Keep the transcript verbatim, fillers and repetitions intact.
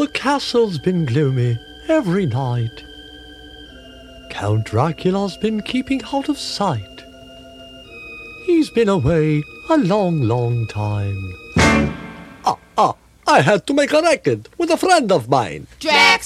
The castle's been gloomy every night. Count Dracula's been keeping out of sight. He's been away a long, long time. Ah, ah, I had to make a record with a friend of mine. Drax